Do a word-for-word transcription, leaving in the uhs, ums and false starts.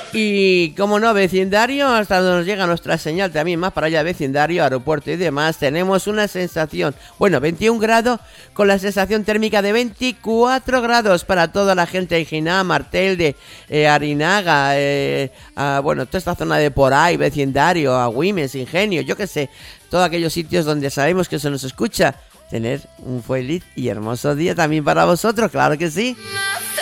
Y como no, vecindario, hasta donde nos llega nuestra señal también más para allá, vecindario, aeropuerto y demás, tenemos una sensación, bueno, veintiún grados con la sensación térmica de veinticuatro grados para toda la gente de Jiná, Martel, de eh, Arinaga, eh, a, bueno, toda esta zona de por ahí, vecindario, Agüimes, Ingenio, yo qué sé, todos aquellos sitios donde sabemos que se nos escucha. Tener un feliz y hermoso día también para vosotros, claro que sí.